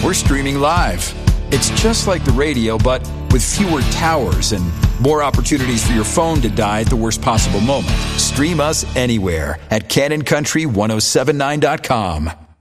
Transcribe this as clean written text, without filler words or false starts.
we're streaming live. It's just like the radio, but with fewer towers and more opportunities for your phone to die at the worst possible moment. Stream us anywhere at CannonCountry1079.com.